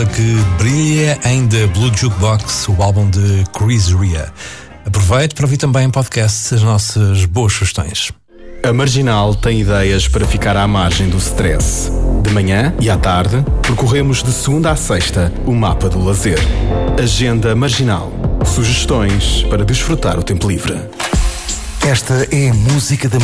que brilha em The Blue Jukebox, o álbum de Chris Rea. Aproveite para ouvir também em podcast as nossas boas sugestões. A Marginal tem ideias para ficar à margem do stress. De manhã e à tarde, percorremos de segunda à sexta o mapa do lazer. Agenda Marginal. Sugestões para desfrutar o tempo livre. Esta é a música da